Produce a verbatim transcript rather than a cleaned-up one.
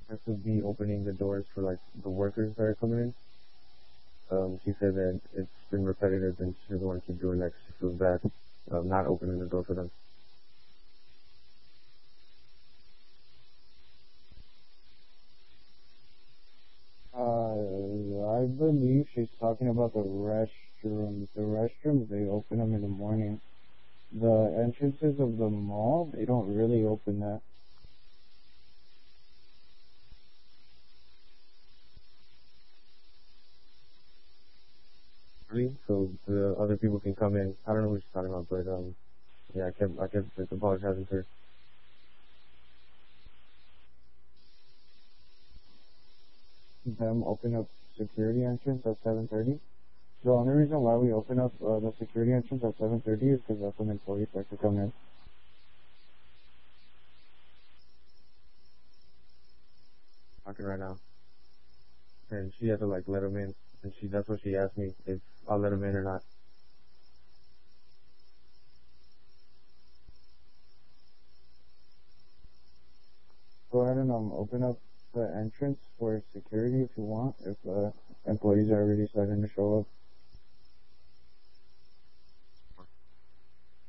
has to be opening the doors for like the workers that are coming in. Um, she said that it's been repetitive and she doesn't want to keep doing that 'cause she feels bad um, not opening the door for them. Uh, I believe she's talking about the restrooms. The restrooms, they open them in the morning. The entrances of the mall, they don't really open that. Really? So the other people can come in. I don't know what she's talking about, but um, yeah, I kept I kept just apologizing to her. Them open up security entrance at seven thirty. The only reason why we open up uh, the security entrance at seven thirty is because that's when employees start to come in. Talking right now, and she had to like let him in, and she that's what she asked me if I'll let him in or not. Go ahead and um, open up the entrance for security if you want, if uh, employees are already starting to show up.